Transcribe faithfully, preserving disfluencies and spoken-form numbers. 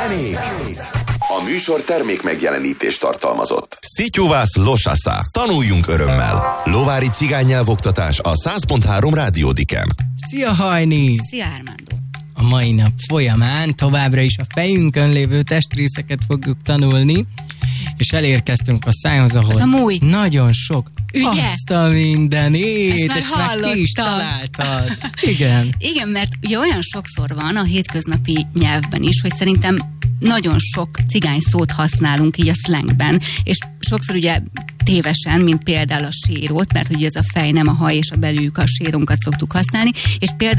Pánik! A műsor termék megjelenítést tartalmazott. Szityuvász losasza. Tanuljunk örömmel. Lovári cigánynyelvoktatás a száz pont három Rádiódiken. Szia Hajni! Szia Ármándó! A mai nap folyamán továbbra is a fejünkön lévő testrészeket fogjuk tanulni, és elérkeztünk a szájhoz, ahol az a múj. Nagyon sok. Ugye? Azt a mindenét, Ezt és már már ki is találtad. Igen. Igen, mert ugye olyan sokszor van a hétköznapi nyelvben is, hogy szerintem nagyon sok cigány szót használunk így a slangben, és sokszor ugye tévesen, mint például a sérót, mert ugye ez a fej nem a haj, és a belüljük a sérónkat szoktuk használni, és például